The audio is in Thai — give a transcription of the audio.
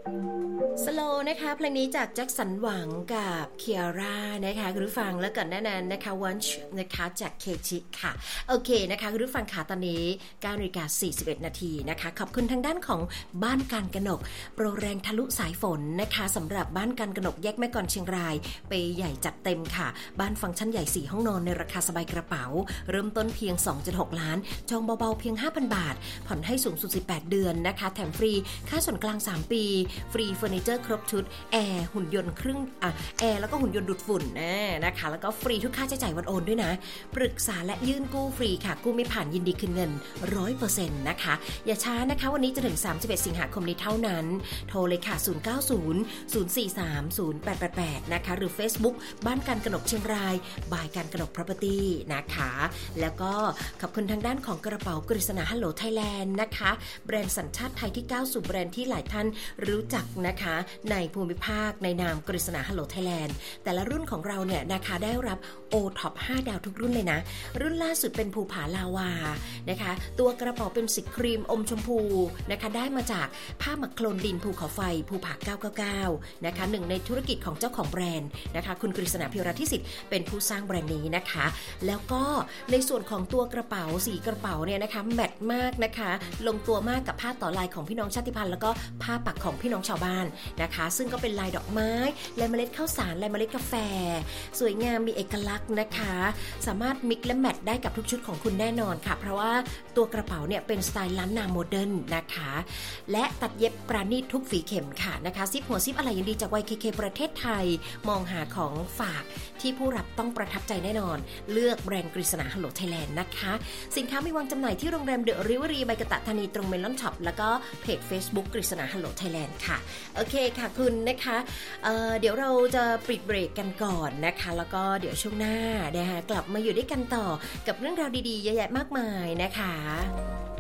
สโลนะคะเพลงนี้จากแจ็คสันหวังกับเคียร่านะคะคุณผู้ฟังแล้วก่อนหน้านั้นนะคะวันช์นะคะจากเคจิค่ะโอเคนะคะคุณผู้ฟังค่ะตอนนี้ 9:41 นาทีนะคะขอบคุณทางด้านของบ้านการกนกโปรแรงทะลุสายฝนนะคะสำหรับบ้านการกนกแยกแม่กลอนเชียงรายเปย์ใหญ่จัดเต็มค่ะบ้านฟังก์ชันใหญ่4ห้องนอนในราคาสบายกระเป๋าเริ่มต้นเพียง 2.6 ล้านจองเบาๆเพียง 5,000 บาทผ่อนให้สูงสุด18 เดือนนะคะแถมฟรีค่าส่วนกลาง3ปีฟรีเฟอร์นิเจอร์ครบชุดแอร์หุ่นยนต์ครึ่งแอร์แล้วก็หุ่นยนต์ดูดฝุ่นนะคะแล้วก็ฟรีทุกค่าใช้จ่ายวันโอนด้วยนะปรึกษาและยื่นกู้ฟรีค่ะกู้ไม่ผ่านยินดีคืนเงิน 100% นะคะอย่าช้านะคะวันนี้จะถึง31 สิงหาคมนี้เท่านั้นโทรเลยค่ะ0900430888นะคะหรือ Facebook บ้านการกนกเชียงรายบายการกนก Property นะคะแล้วก็ขอบคุณทางด้านของกระเป๋ากฤษณาฮัลโหลไทยแลนด์นะคะแบรนด์สัญชาติไทยที่ก้าวสู่แบรนด์ที่หลายท่านรู้จักนะคะในภูมิภาคในนามกฤษณาฮัลโหลไทยแลนด์แต่ละรุ่นของเราเนี่ยนะคะได้รับ O-Top 5 ดาวทุกรุ่นเลยนะรุ่นล่าสุดเป็นภูผาลาวานะคะตัวกระเป๋าเป็นสีครีมอมชมพูนะคะได้มาจากผ้าหมักโคลนดินภูเขาไฟภูผา999นะคะหนึ่งในธุรกิจของเจ้าของแบรนด์นะคะคุณกฤษณาภิวรัตน์ทิสิทธิ์เป็นผู้สร้างแบรนด์นี้นะคะแล้วก็ในส่วนของตัวกระเป๋าสีกระเป๋าเนี่ยนะคะแมทมากนะคะลงตัวมากกับผ้าต่อลายของพี่น้องชาติพันธุ์แล้วก็ผ้าปักของพี่น้องชาวบ้านนะคะซึ่งก็เป็นลายดอกไม้ลายเมล็ดข้าวสารลายเมล็ดกาแฟสวยงามมีเอกลักษณ์นะคะสามารถมิกซ์และแมทได้กับทุกชุดของคุณแน่นอนค่ะเพราะว่าตัวกระเป๋าเนี่ยเป็นสไตล์ล้านนาโมเดิร์นนะคะและตัดเย็บปราณีตทุกฝีเข็มค่ะนะคะซิปหัวซิปอะไรอย่างดีจาก YKK ประเทศไทยมองหาของฝากที่ผู้รับต้องประทับใจแน่นอนเลือกแบรนด์กฤษณาฮัลโหลไทยแลนด์นะคะสินค้ามีวางจำหน่ายที่โรงแรมเดอะริเวอรี่ใบกะตะธานีตรงเมลอนช็อปแล้วก็เพจ Facebook กฤษณาฮัลโหลไทยแลนด์ค่ะโอเคค่ะคุณนะคะเดี๋ยวเราจะปิดเบรกกันก่อนนะคะแล้วก็เดี๋ยวช่วงหน้านะคะกลับมาอยู่ด้วยกันต่อกับเรื่องราวดีๆเยอะแยะมากมายนะคะ